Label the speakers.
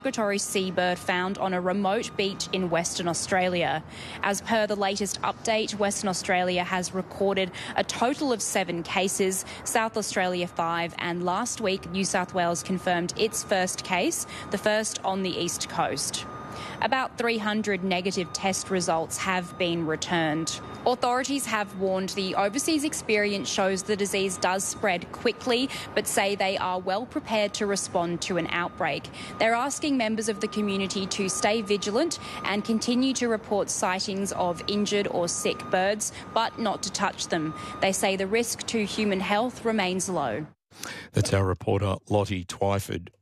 Speaker 1: Migratory seabird found on a remote beach in Western Australia. As per the latest update, Western Australia has recorded a total of 7 cases, South Australia 5, and last week New South Wales confirmed its first case, the first on the east coast. About 300 negative test results have been returned. Authorities have warned the overseas experience shows the disease does spread quickly, but say they are well prepared to respond to an outbreak. They're asking members of the community to stay vigilant and continue to report sightings of injured or sick birds, but not to touch them. They say the risk to human health remains low.
Speaker 2: That's our reporter Lottie Twyford.